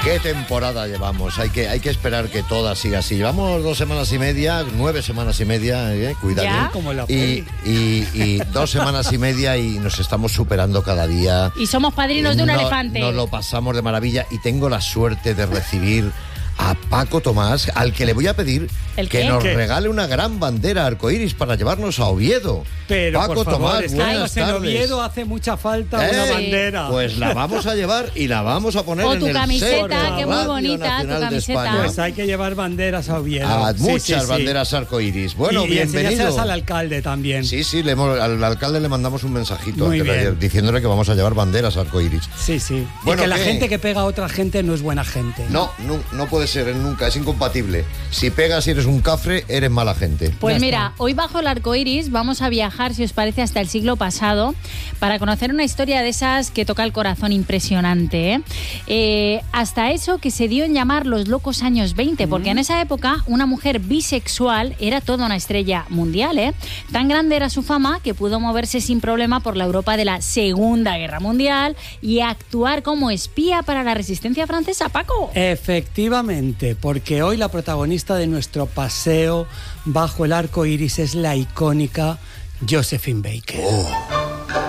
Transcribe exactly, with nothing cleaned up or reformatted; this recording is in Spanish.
¿Qué temporada llevamos? Hay que, hay que esperar que toda siga así. Llevamos dos semanas y media, nueve semanas y media, ¿eh? Cuidado. ¿Ya? Como la Y, y, y dos semanas y media y nos estamos superando cada día. Y somos padrinos de un No- elefante. Nos lo pasamos de maravilla y tengo la suerte de recibir a Paco Tomás, al que le voy a pedir ¿El que qué? nos ¿Qué? regale una gran bandera arcoíris para llevarnos a Oviedo. Pero, Paco por favor, Tomás, estamos buenas en tardes. Oviedo, hace mucha falta ¿Eh? una Sí. bandera. Pues la vamos a llevar y la vamos a poner O en tu el camiseta, set de la que muy Radio bonita, tu Nacional de camiseta. España. Pues hay que llevar banderas a Oviedo. A Sí, muchas sí, sí. banderas arcoíris. Bueno, y, y bienvenido. enseñárselas al alcalde también. Sí, sí, le hemos- al alcalde le mandamos un mensajito Muy antes de bien. ayer, diciéndole que vamos a llevar banderas arcoíris. Sí, sí. Bueno, y que la ¿qué? gente que pega a otra gente no es buena gente. No, no, no puede ser, eh, nunca, es incompatible. Si pegas y eres un cafre, eres mala gente. Pues Ya mira, está. hoy bajo el arco iris vamos a viajar, si os parece, hasta el siglo pasado para conocer una historia de esas que toca el corazón impresionante. ¿eh? Eh, hasta eso que se dio en llamar los locos años veinte, porque en esa época una mujer bisexual era toda una estrella mundial. ¿eh? Tan grande era su fama que pudo moverse sin problema por la Europa de la Segunda Guerra Mundial y actuar como espía para la resistencia francesa, Paco. Efectivamente, porque hoy la protagonista de nuestro paseo bajo el arco iris es la icónica Josephine Baker. Oh.